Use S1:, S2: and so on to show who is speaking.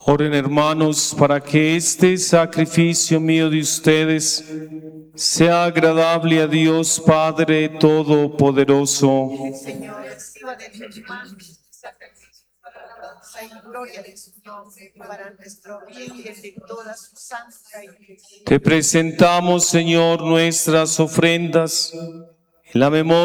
S1: Oren, hermanos, para que este sacrificio mío de ustedes sea agradable a Dios Padre Todopoderoso.
S2: El Señor reciba de tus manos este sacrificio para la alabanza y gloria de su nombre, para nuestro bien y el de toda su santa iglesia.
S1: Te presentamos, Señor, nuestras ofrendas en la memoria